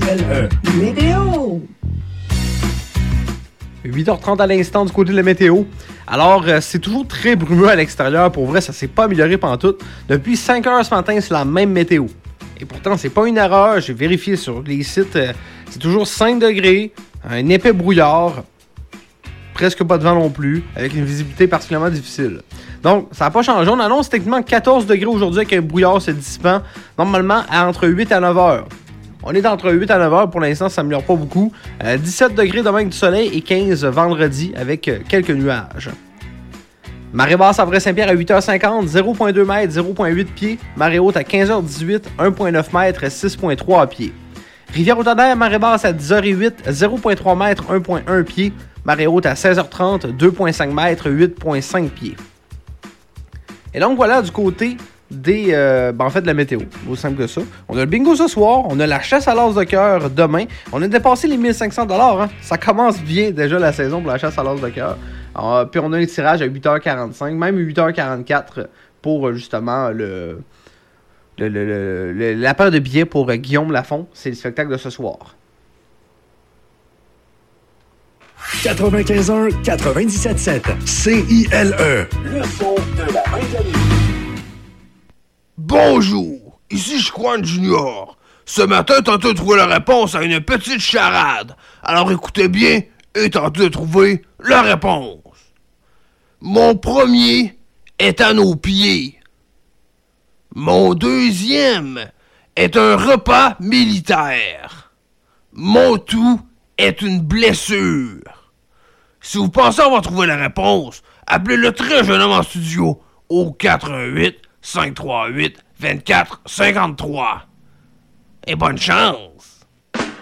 CILE Météo. 8h30 à l'instant du côté de la météo. Alors, c'est toujours très brumeux à l'extérieur. Pour vrai, ça s'est pas amélioré pantoute. Depuis 5h ce matin, c'est la même météo. Et pourtant, c'est pas une erreur. J'ai vérifié sur les sites. C'est toujours 5 degrés, un épais brouillard, presque pas de vent non plus, avec une visibilité particulièrement difficile. Donc, ça n'a pas changé. On annonce techniquement 14 degrés aujourd'hui avec un brouillard se dissipant, normalement à entre 8 à 9 heures. On est entre 8 à 9 heures, pour l'instant, ça ne s'améliore pas beaucoup. 17 degrés demain avec du soleil et 15 vendredi avec quelques nuages. Marée basse à Vrai-Saint-Pierre à 8h50, 0.2 mètres, 0.8 pieds. Marée haute à 15h18, 1.9 mètres, 6.3 pieds. Rivière-au-Tonnerre, marée basse à 10h08, 0.3 mètres, 1.1 pieds. Marée haute à 16h30, 2.5 mètres, 8.5 pieds. Et donc voilà du côté de la météo. Aussi simple que ça. On a le bingo ce soir, on a la chasse à l'as de cœur demain. On a dépassé les 1500 $. Hein. Ça commence bien déjà la saison pour la chasse à l'as de cœur. Puis on a un tirage à 8h45, même 8h44 pour justement la paire de billets pour Guillaume Lafont. C'est le spectacle de ce soir. 95.1, 97.7. CILE. Le son de la Marie-Denis. Bonjour, ici Juan Junior. Ce matin, tentez de trouver la réponse à une petite charade. Alors écoutez bien et tentez de trouver la réponse. Mon premier est à nos pieds. Mon deuxième est un repas militaire. Mon tout est une blessure. Si vous pensez avoir trouvé la réponse, appelez le très jeune homme en studio au 88 538 24 53. Et bonne chance!